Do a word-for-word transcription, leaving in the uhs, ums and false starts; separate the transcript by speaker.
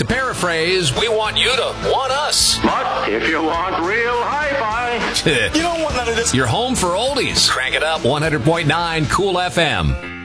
Speaker 1: paraphrase, we want you to want us.
Speaker 2: But if you want real hi-fi,
Speaker 1: you don't want none of this. You're home for oldies. Crank it up. one hundred point nine Cool F M.